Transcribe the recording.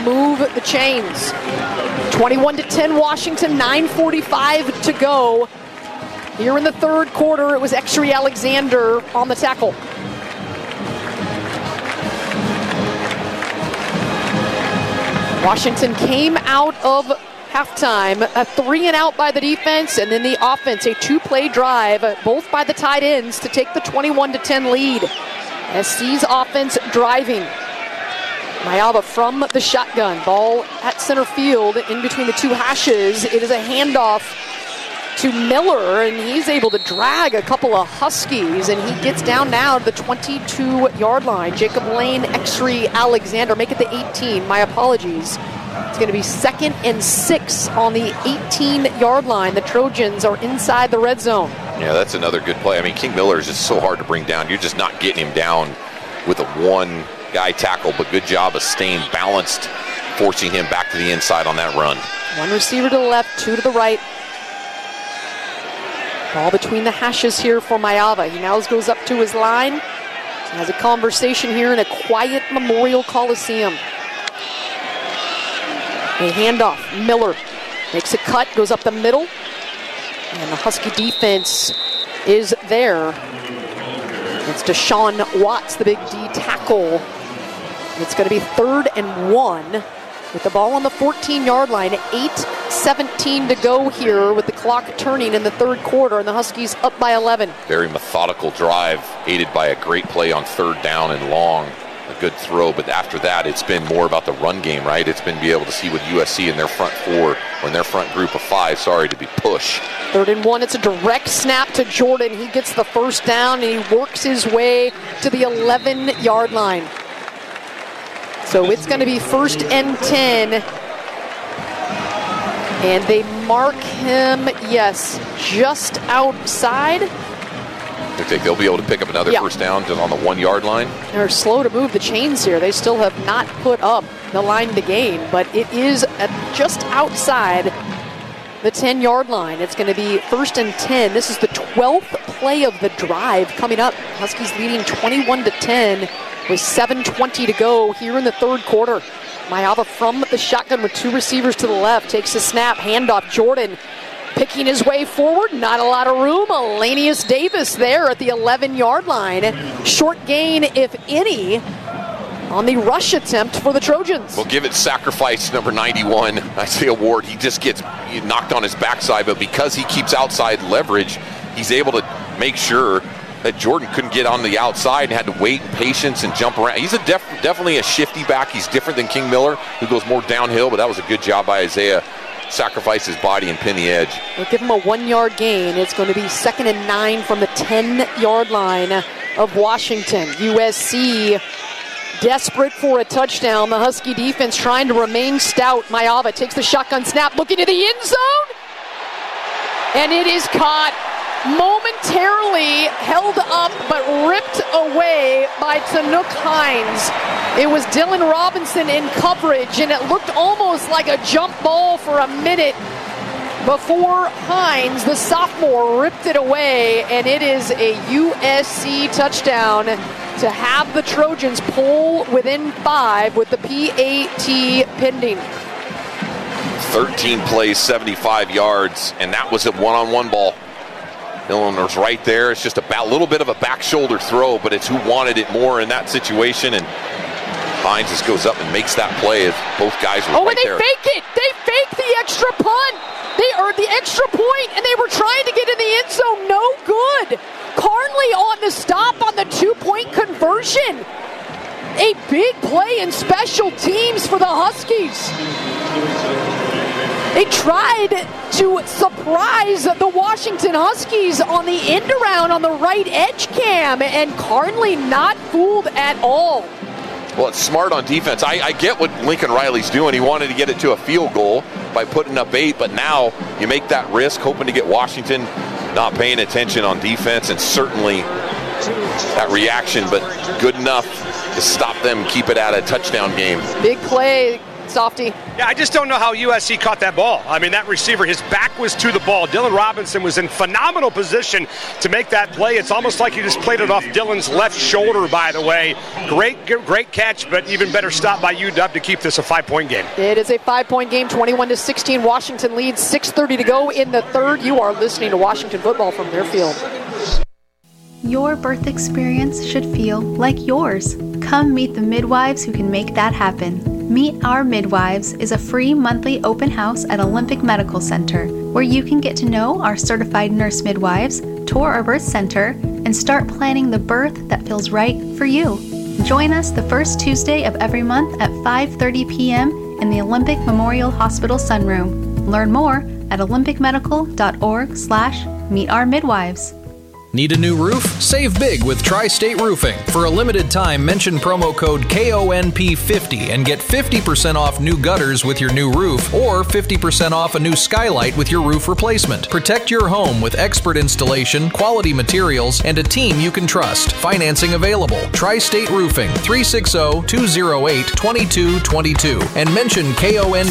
move the chains. 21-10 Washington, 9:45 to go. Here in the third quarter, it was Exree Alexander on the tackle. Washington came out of halftime, a 3-and-out by the defense, and then the offense, a 2-play drive, both by the tight ends to take the 21-10 lead. SC's offense driving. Mayava from the shotgun, ball at center field in between the two hashes. It is a handoff to Miller, and he's able to drag a couple of Huskies, and he gets down now to the 22-yard line. Jacob Lane, Exree Alexander, make it the 18. My apologies. It's going to be 2nd and 6 on the 18-yard line. The Trojans are inside the red zone. Yeah, that's another good play. I mean, King Miller is just so hard to bring down. You're just not getting him down with a one-guy tackle, but good job of staying balanced, forcing him back to the inside on that run. One receiver to the left, two to the right. Ball between the hashes here for Mayava. He now goes up to his line. He has a conversation here in a quiet Memorial Coliseum. A handoff. Miller makes a cut, goes up the middle. And the Husky defense is there. It's Deshaun Watts, the big D tackle. It's going to be 3rd and 1 with the ball on the 14-yard line. 8:17 to go here with the clock turning in the third quarter, and the Huskies up by 11. Very methodical drive, aided by a great play on 3rd down and long. A good throw, but after that, it's been more about the run game, right? It's been be able to see what USC in their front four, or in their front group of 5, to be push. 3rd and 1, it's a direct snap to Jordan. He gets the first down, and he works his way to the 11-yard line. So it's going to be 1st and 10. And they mark him, yes, just outside. I think they'll be able to pick up another first down on the 1-yard line. They're slow to move the chains here. They still have not put up the line to gain, but it is just outside the 10-yard line. It's going to be 1st and 10. This is the 12th play of the drive coming up. Huskies leading 21-10 with 7:20 to go here in the third quarter. Mayava from the shotgun with 2 receivers to the left. Takes a snap, handoff. Jordan picking his way forward. Not a lot of room. Elanius Davis there at the 11-yard line. Short gain, if any, on the rush attempt for the Trojans. We'll give it sacrifice number 91, Isaiah Ward. He just gets knocked on his backside, but because he keeps outside leverage, he's able to make sure that Jordan couldn't get on the outside and had to wait in patience and jump around. He's definitely a shifty back. He's different than King Miller, who goes more downhill, but that was a good job by Isaiah. Sacrifice his body and pin the edge. We'll give him a 1-yard gain. It's going to be 2nd and 9 from the 10-yard line of Washington. USC desperate for a touchdown. The Husky defense trying to remain stout. Mayava takes the shotgun snap, looking to the end zone. And it is caught, momentarily held up, but ripped away by Tanook Hines. It was Dylan Robinson in coverage, and it looked almost like a jump ball for a minute before Hines, the sophomore, ripped it away, and it is a USC touchdown to have the Trojans pull within 5 with the PAT pending. 13 plays, 75 yards, and that was a one-on-one ball. Milner's right there. It's just a little bit of a back shoulder throw, but it's who wanted it more in that situation, and Hines just goes up and makes that play as both guys were right there. Oh, and they fake it. They fake the extra punt. They earned the extra point, and they were trying to get in the end zone. No good. Carnley on the stop on the 2-point conversion. A big play in special teams for the Huskies. They tried to surprise the Washington Huskies on the end around on the right edge cam, and Carnley not fooled at all. Well, it's smart on defense. I get what Lincoln Riley's doing. He wanted to get it to a field goal by putting up 8, but now you make that risk, hoping to get Washington not paying attention on defense, and certainly that reaction, but good enough to stop them, keep it at a touchdown game. Big play Softy. Yeah, I just don't know how USC caught that ball. I mean, that receiver, his back was to the ball. Dylan Robinson was in phenomenal position to make that play. It's almost like he just played it off Dylan's left shoulder, by the way. Great catch, but even better stop by UW to keep this a 5-point game. It is a 5-point game, 21-16. Washington leads, 6:30 to go in the third. You are listening to Washington football from their field. Your birth experience should feel like yours. Come meet the midwives who can make that happen. Meet Our Midwives is a free monthly open house at Olympic Medical Center, where you can get to know our certified nurse midwives, tour our birth center, and start planning the birth that feels right for you. Join us the first Tuesday of every month at 5:30 p.m. in the Olympic Memorial Hospital Sunroom. Learn more at olympicmedical.org/meetourmidwives. Need a new roof? Save big with Tri-State Roofing. For a limited time, mention promo code KONP50 and get 50% off new gutters with your new roof or 50% off a new skylight with your roof replacement. Protect your home with expert installation, quality materials, and a team you can trust. Financing available. Tri-State Roofing, 360-208-2222. And mention KONP